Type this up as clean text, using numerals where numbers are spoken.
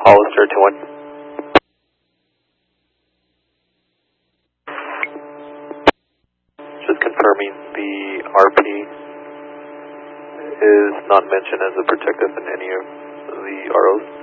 Hollister 21. Just confirming the RP is not mentioned as a protective in any of the ROs.